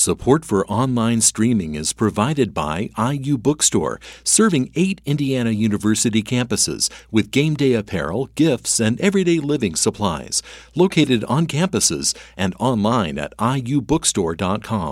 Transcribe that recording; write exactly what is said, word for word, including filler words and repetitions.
Support for online streaming is provided by I U Bookstore, serving eight Indiana University campuses with game day apparel, gifts, and everyday living supplies. Located on campuses and online at I U bookstore dot com.